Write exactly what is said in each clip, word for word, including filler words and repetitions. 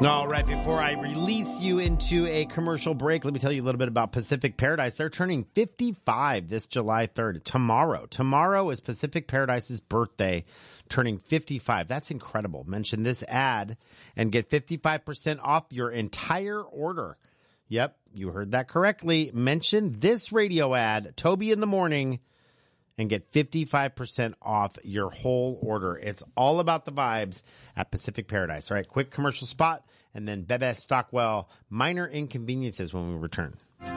All right, before I release you into a commercial break, let me tell you a little bit about Pacific Paradise. They're turning fifty-five this July third, tomorrow. Tomorrow is Pacific Paradise's birthday, turning fifty-five. That's incredible. Mention this ad and get fifty-five percent off your entire order. Yep, you heard that correctly. Mention this radio ad, Toby in the Morning, and get fifty-five percent off your whole order. It's all about the vibes at Pacific Paradise. All right, quick commercial spot, and then Bebe Stockwell, minor inconveniences when we return.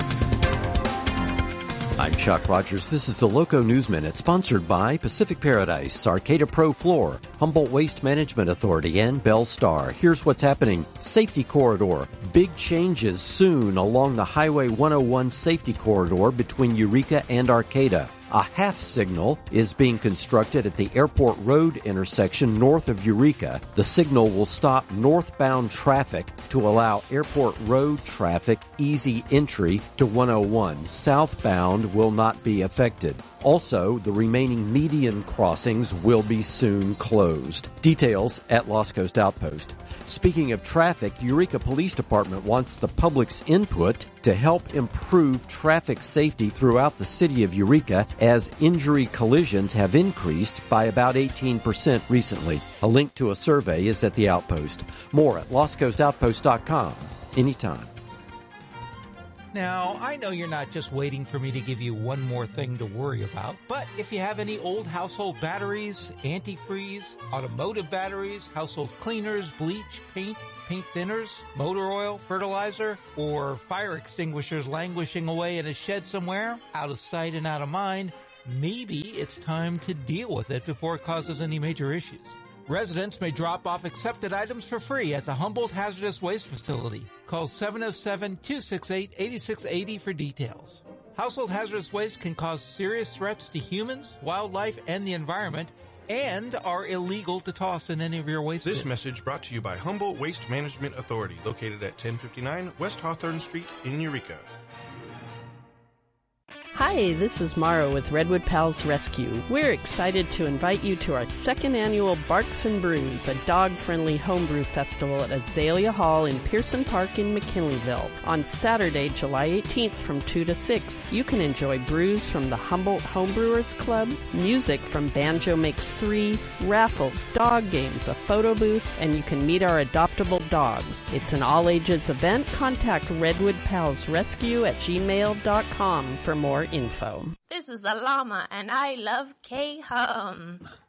I'm Chuck Rogers. This is the Loco News Minute, sponsored by Pacific Paradise, Arcata Pro Floor, Humboldt Waste Management Authority, and Bellstar. Here's what's happening. Safety corridor. Big changes soon along the Highway one oh one safety corridor between Eureka and Arcata. A half signal is being constructed at the Airport Road intersection north of Eureka. The signal will stop northbound traffic to allow Airport Road traffic easy entry to one oh one. Southbound will not be affected. Also, the remaining median crossings will be soon closed. Details at Lost Coast Outpost. Speaking of traffic, Eureka Police Department wants the public's input to help improve traffic safety throughout the city of Eureka, as injury collisions have increased by about eighteen percent recently. A link to a survey is at the Outpost. More at lost coast outpost dot com. Anytime. Now, I know you're not just waiting for me to give you one more thing to worry about, but if you have any old household batteries, antifreeze, automotive batteries, household cleaners, bleach, paint, paint thinners, motor oil, fertilizer, or fire extinguishers languishing away in a shed somewhere, out of sight and out of mind, maybe it's time to deal with it before it causes any major issues. Residents may drop off accepted items for free at the Humboldt Hazardous Waste Facility. Call seven oh seven, two six eight, eight six eight zero for details. Household hazardous waste can cause serious threats to humans, wildlife, and the environment, and are illegal to toss in any of your waste This bins. message brought to you by Humboldt Waste Management Authority, located at ten fifty-nine West Hawthorne Street in Eureka. Hi, this is Mara with Redwood Pals Rescue. We're excited to invite you to our second annual Barks and Brews, a dog-friendly homebrew festival at Azalea Hall in Pearson Park in McKinleyville. On Saturday, July eighteenth from two to six, you can enjoy brews from the Humboldt Homebrewers Club, music from Banjo Makes Three, raffles, dog games, a photo booth, and you can meet our adoptable dogs. It's an all-ages event. Contact Redwood Pals Rescue at gmail dot com for more info. This is the llama, and I love K-Hum.